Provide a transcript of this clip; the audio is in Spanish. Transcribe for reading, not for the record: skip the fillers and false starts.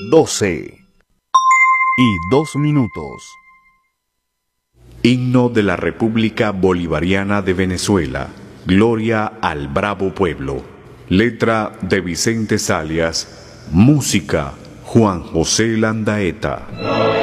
12:02. Himno de la República Bolivariana de Venezuela. Gloria al bravo pueblo. Letra de Vicente Zalias. Música Juan José Landaeta.